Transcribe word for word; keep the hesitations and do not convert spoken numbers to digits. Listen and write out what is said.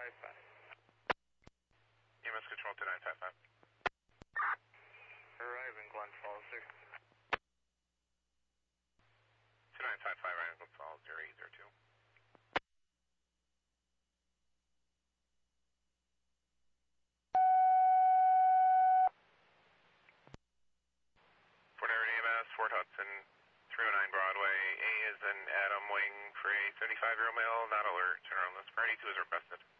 five five. E M S Control two nine five five. Arriving Glen Falls, sir. two nine five five, Ryan Glen Falls, zero eight zero two. Fort Everett E M S, Fort Hudson, three oh nine Broadway. A is in Adam Wing for a seventy-five-year-old male, not alert. Turn around this party, two is requested.